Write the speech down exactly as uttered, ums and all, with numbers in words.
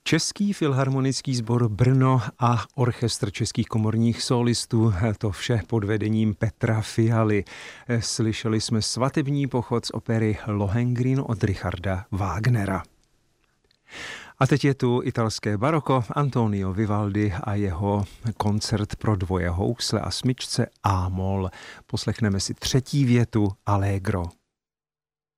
Český filharmonický sbor Brno a orchestr českých komorních solistů, to vše pod vedením Petra Fialy. Slyšeli jsme svatební pochod z opery Lohengrin od Richarda Wagnera. A teď je tu italské baroko, Antonio Vivaldi a jeho koncert pro dvoje housle a smyčce A-moll. Poslechneme si třetí větu Allegro.